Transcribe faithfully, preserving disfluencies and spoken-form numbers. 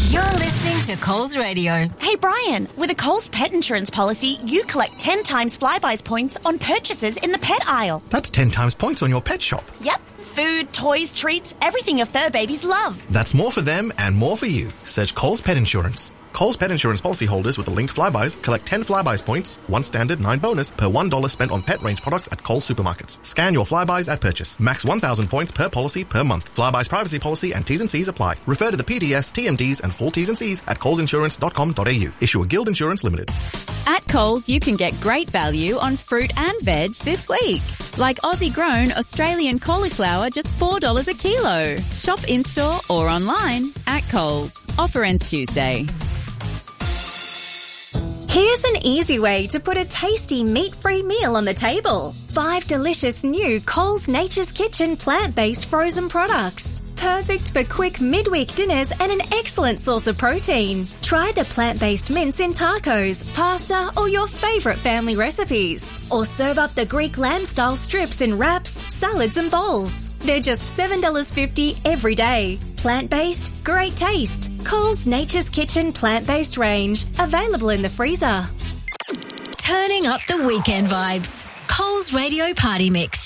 You're listening to Coles Radio. Hey, Brian, with a Coles pet insurance policy, you collect ten times Flybuys points on purchases in the pet aisle. That's ten times points on your pet shop. Yep. Food, toys, treats, everything your fur babies love. That's more for them and more for you. Search Coles Pet Insurance. Coles Pet Insurance policyholders with the linked Flybuys collect ten Flybuys points, one standard, nine bonus, per one dollar spent on pet range products at Coles supermarkets. Scan your Flybuys at purchase. Max one thousand points per policy per month. Flybuys privacy policy and T's and C's apply. Refer to the P D S, T M Ds and full T's and C's at coles insurance dot com dot a u. Issue a Guild Insurance Limited. At Coles, you can get great value on fruit and veg this week. Like Aussie-grown Australian cauliflower, just four dollars a kilo. Shop in-store or online at Coles. Offer ends Tuesday. Here's an easy way to put a tasty meat-free meal on the table. Five delicious new Coles Nature's Kitchen plant-based frozen products. Perfect for quick midweek dinners and an excellent source of protein. Try the plant-based mince in tacos, pasta, or your favourite family recipes. Or serve up the Greek lamb-style strips in wraps, salads and bowls. They're just seven dollars fifty every day. Plant-based, great taste. Coles Nature's Kitchen plant-based range. Available in the freezer. Turning up the weekend vibes. Coles Radio Party Mix.